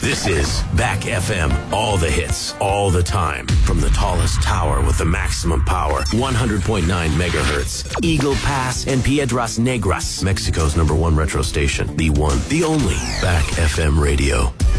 This is Back FM. All the hits, all the time. From the tallest tower with the maximum power. 100.9 megahertz. Eagle Pass and Piedras Negras. Mexico's #1 retro station. The one, the only. Back FM Radio.